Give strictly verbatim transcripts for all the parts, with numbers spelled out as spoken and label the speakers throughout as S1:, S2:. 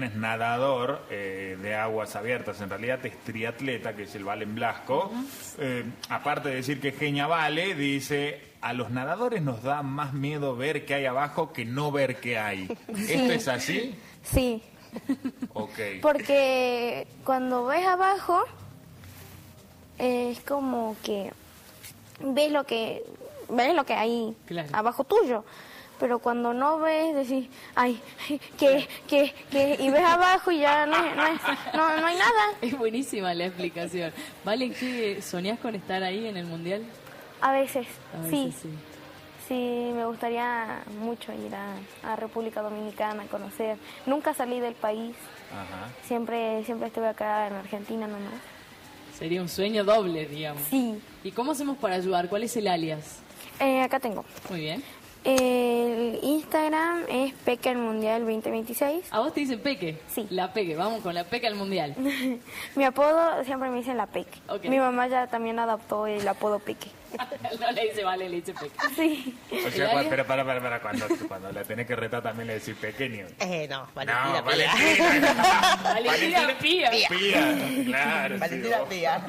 S1: es nadador eh, de aguas abiertas, en realidad es triatleta, que es el Valen Blasco. Uh-huh. eh, aparte de decir que es genia Vale, dice, a los nadadores nos da más miedo ver qué hay abajo que no ver qué hay. Sí. ¿Esto es así?
S2: Sí.
S1: Ok.
S2: Porque cuando ves abajo, eh, es como que ves lo que ves lo que hay claro. abajo tuyo. Pero cuando no ves, decís, ay, ¿qué, qué, qué? Y ves abajo y ya no, no, no, no hay nada.
S3: Es buenísima la explicación. ¿Vale? ¿Qué soñás con estar ahí en el Mundial?
S2: A veces,
S3: a veces
S2: sí.
S3: sí.
S2: Sí, me gustaría mucho ir a, a República Dominicana, conocer. Nunca salí del país. Ajá. Siempre, siempre estuve acá en Argentina nomás.
S3: Sería un sueño doble, digamos.
S2: Sí.
S3: ¿Y cómo hacemos para ayudar? ¿Cuál es el alias?
S2: Eh, acá tengo.
S3: Muy bien.
S2: El Instagram es Peque al Mundial veinte veintiséis.
S3: ¿A vos te dicen Peque?
S2: Sí.
S3: La Peque, vamos con la Peque al Mundial.
S2: Mi apodo siempre me dicen la Peque. Okay. Mi mamá ya también adoptó el apodo Peque.
S3: No le dice Vale, le dice Peque.
S2: Sí.
S1: O sea, cuando, pero para, para, para, cuando, cuando la tenés que retar también le decís pequeño.
S4: Eh, no, Valentina
S1: no,
S4: Pía.
S1: Valentina.
S3: Valentina Pía.
S1: Pía, claro.
S4: Valentina sí, Pía.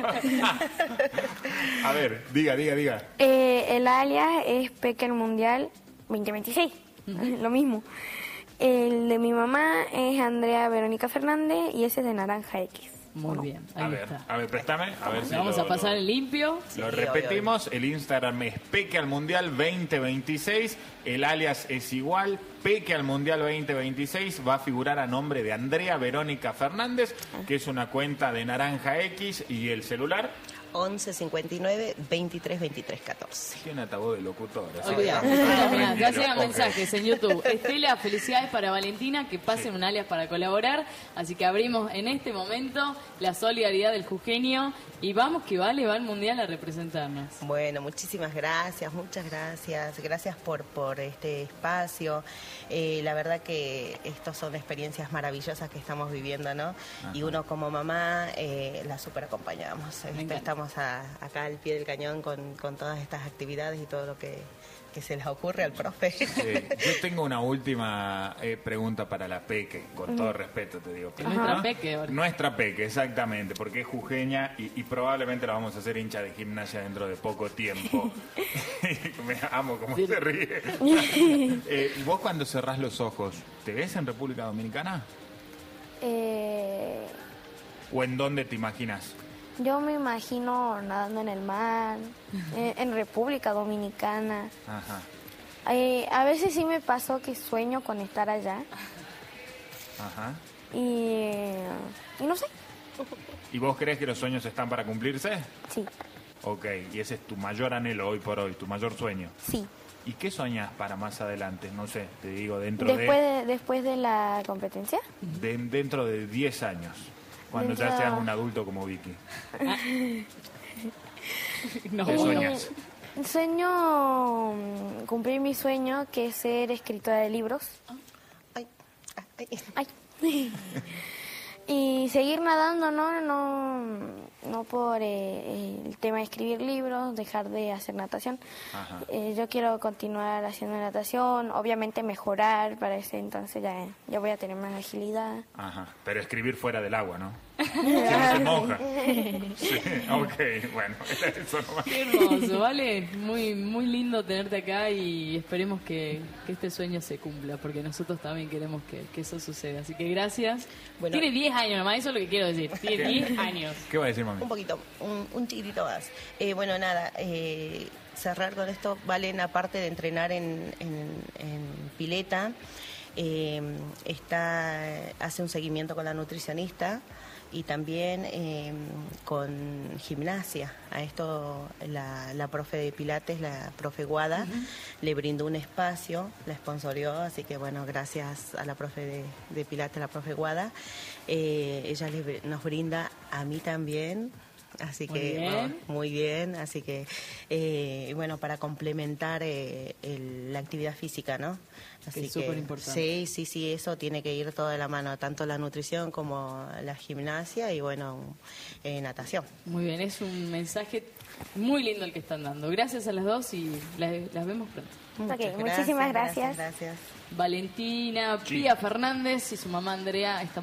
S1: A ver, diga, diga, diga.
S2: Eh, el alias es Peque al Mundial veinte veintiséis, uh-huh. Lo mismo. El de mi mamá es Andrea Verónica Fernández y ese es de Naranja X.
S3: Muy bien, ahí
S1: a ver,
S3: está.
S1: A ver, préstame. A ver si
S3: vamos
S1: lo,
S3: a pasar
S1: lo,
S3: en limpio.
S1: Lo
S4: sí,
S1: repetimos,
S4: obvio.
S1: El Instagram es Peque al Mundial veinte veintiséis, el alias es igual, Peque al Mundial veinte veintiséis, va a figurar a nombre de Andrea Verónica Fernández, que es una cuenta de Naranja X, y el celular...
S4: once cincuenta y nueve veintitrés veintitrés catorce.
S1: Tiene atabo de locutora.
S3: Olvidá, mirá, ya llegan okay. mensajes en YouTube. Estela, felicidades para Valentina, que pasen sí. un alias para colaborar. Así que abrimos en este momento la solidaridad del jujeño y vamos que Vale va al Mundial a representarnos.
S4: Bueno, muchísimas gracias, muchas gracias. Gracias por, por este espacio. Eh, la verdad que estos son experiencias maravillosas que estamos viviendo, ¿no? Ajá. Y uno como mamá eh, la super acompañamos. Este, estamos A, acá al pie del cañón con, con todas estas actividades y todo lo que, que se les ocurre al profe.
S1: Sí. Yo tengo una última eh, pregunta para la Peque, con uh-huh. todo respeto te digo.
S3: Peque, nuestra Peque. ¿Verdad?
S1: Nuestra Peque, exactamente, porque es jujeña y, y probablemente la vamos a hacer hincha de Gimnasia dentro de poco tiempo. Me amo como sí. se ríe. eh, ¿Vos cuando cerrás los ojos, te ves en República Dominicana?
S2: Eh...
S1: ¿O en dónde te imaginas?
S2: Yo me imagino nadando en el mar, en, en República Dominicana.
S1: Ajá.
S2: Eh, a veces sí me pasó que sueño con estar allá.
S1: Ajá.
S2: Y, y no sé.
S1: ¿Y vos crees que los sueños están para cumplirse?
S2: Sí.
S1: Ok, y ese es tu mayor anhelo hoy por hoy, tu mayor sueño.
S2: Sí.
S1: ¿Y qué soñás para más adelante? No sé, te digo, dentro
S2: después
S1: de...
S2: de... Después de la competencia.
S1: De, dentro de diez años. Cuando dentro... ya seas un adulto como Vicky.
S3: No,
S1: ¿Qué sueñas?
S2: Eh, sueño cumplir mi sueño, que es ser escritora de libros.
S4: Ay, ay,
S2: ay. Y seguir nadando, no, no, no por eh, el tema de escribir libros, dejar de hacer natación. Eh, yo quiero continuar haciendo natación, obviamente mejorar para ese entonces ya, ya voy a tener más agilidad.
S1: Ajá, pero escribir fuera del agua, ¿no? Si no se moja. Sí, ok, bueno, eso no va.
S3: Qué hermoso, ¿vale? Muy, muy lindo tenerte acá y esperemos que, que este sueño se cumpla, porque nosotros también queremos que, que eso suceda. Así que gracias. Bueno, tiene diez años nomás, eso es lo que quiero decir. Tiene diez años.
S1: ¿Qué va a decir, mami?
S4: Un poquito, un, un chiquitito más. Eh, bueno, nada, eh, cerrar con esto, Valen, aparte de entrenar en, en, en pileta, eh, está, hace un seguimiento con la nutricionista y también eh, con gimnasia. A esto la, la profe de Pilates, la profe Guada, uh-huh. le brindó un espacio, la sponsorió, así que bueno, gracias a la profe de, de Pilates, la profe Guada, eh, ella les, nos brinda a mí también. Así
S3: muy
S4: que
S3: bien.
S4: Oh, muy bien, así que eh, bueno, para complementar eh, el, la actividad física, ¿no? Así
S3: que es súper importante.
S4: Sí, sí, sí, eso tiene que ir todo de la mano, tanto la nutrición como la gimnasia y bueno, eh, natación.
S3: Muy bien, es un mensaje muy lindo el que están dando. Gracias a las dos y las, las vemos pronto.
S2: Okay,
S4: gracias,
S2: muchísimas gracias.
S4: Gracias, gracias.
S3: Valentina Pía Fernández y su mamá Andrea están